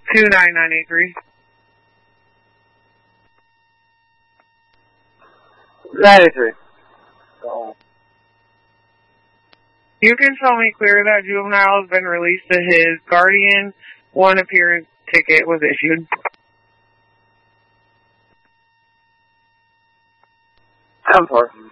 29983. You can tell me clear that juvenile has been released to his guardian. One appearance ticket was issued. I'm sorry.